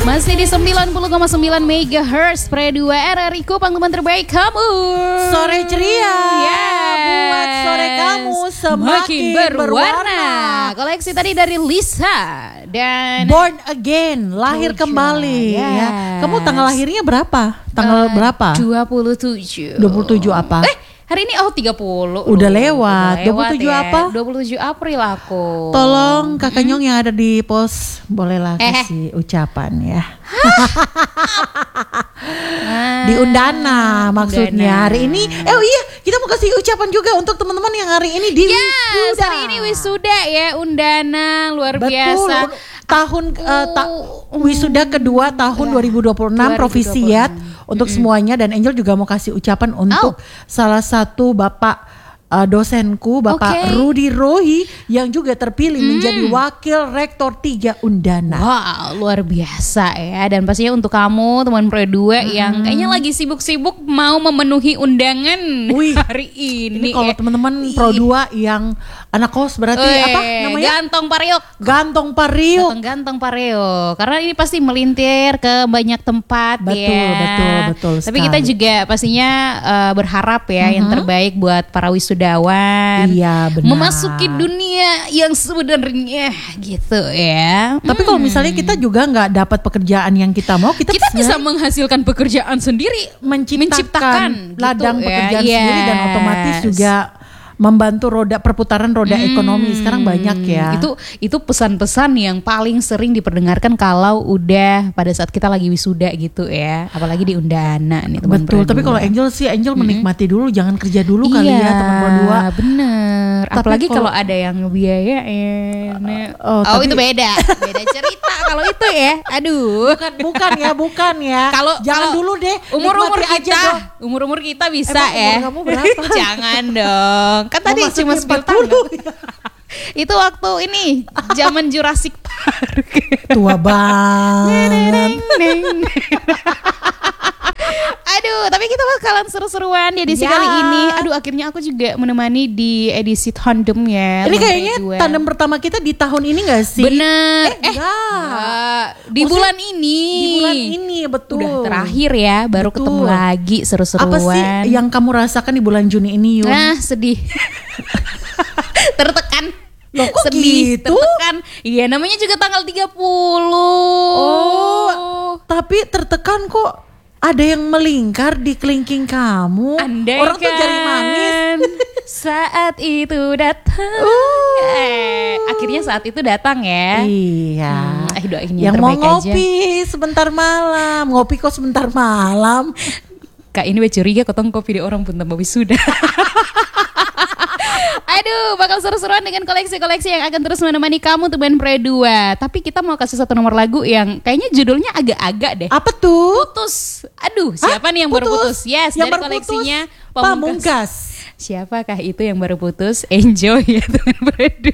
Masih di 90,9 MHz Pre 2 RRI Kupang, teman terbaik kamu. Sore ceria, buat sore kamu semakin berwarna. Koleksi tadi dari Lisa dan Born Again, lahir kembali ya. Kamu tanggal lahirnya berapa? Tanggal berapa? 27 apa? Hari ini 30. Udah lewat. 27 ya. apa? 27 April aku. Tolong Kakak Nyong yang ada di pos bolehlah kasih ucapan ya. Di Undana maksudnya hari ini. Oh iya, kita mau kasih ucapan juga untuk teman-teman yang hari ini di wisuda. Hari ini wisuda ya, Undana luar biasa. Tahun wisuda kedua tahun 2026 Provisiat untuk semuanya, dan Angel juga mau kasih ucapan untuk salah satu bapak dosenku, Bapak Rudy Rohi, yang juga terpilih menjadi Wakil Rektor 3 Undana. Wow, luar biasa ya. Dan pastinya untuk kamu teman Pro 2 yang kayaknya lagi sibuk-sibuk mau memenuhi undangan hari ini. Ini kalau teman-teman Pro 2 yang anak kos berarti apa namanya? Gantong Pariok. Gantong Pareo. Karena ini pasti melintir ke banyak tempat. Betul Tapi kita juga pastinya berharap ya yang terbaik buat para wisudawan. Iya, benar. Memasuki dunia yang sebenarnya gitu ya. Tapi kalau misalnya kita juga nggak dapat pekerjaan yang kita mau, kita bisa menghasilkan pekerjaan sendiri, menciptakan ladang gitu pekerjaan sendiri, dan otomatis juga membantu perputaran roda ekonomi sekarang banyak ya. Itu pesan-pesan yang paling sering diperdengarkan kalau udah pada saat kita lagi wisuda gitu ya, apalagi di Undana nih teman. Betul. Tapi kalau Angel menikmati dulu, jangan kerja dulu kali ya teman berdua. Bener. Apalagi kalau ada yang ngebiayain. Itu beda cerita kalau itu ya. Aduh. Bukan ya. Kalau jangan dulu deh. Umur kita bisa. Emang umur kamu berapa? Jangan dong. Kan tadi cuma 10 tahun. Itu waktu ini zaman Jurassic Park. Tua banget. Aduh, tapi kita bakalan seru-seruan di edisi kali ini. Aduh, akhirnya aku juga menemani di edisi tandem ya. Ini kayaknya tandem pertama kita di tahun ini gak sih? Bener. Di bulan ini. Betul. Udah terakhir ya, baru ketemu lagi seru-seruan. Apa sih yang kamu rasakan di bulan Juni ini, Yun? Nah, sedih. Tertekan. Loh, kok sedih, gitu? tertekan. Iya, namanya juga tanggal 30. Tapi tertekan kok. Ada yang melingkar di kelingking kamu. Orang tuh jari manis. Saat itu datang. Akhirnya saat itu datang ya. Iya. Doain yang terbaik mau ngopi aja. sebentar malam. Ngopi kok sebentar malam. Kak, ini curiga ketong kopi di orang pun tambah wisuda. Aduh, bakal seru-seruan dengan koleksi-koleksi yang akan terus menemani kamu teman Pre 2. Tapi kita mau kasih satu nomor lagu yang kayaknya judulnya agak-agak deh. Apa tuh? Putus. Aduh, siapa nih yang baru putus? Yes, yang dari baru koleksinya Pamungkas. Siapakah itu yang baru putus? Enjoy ya teman Pre 2.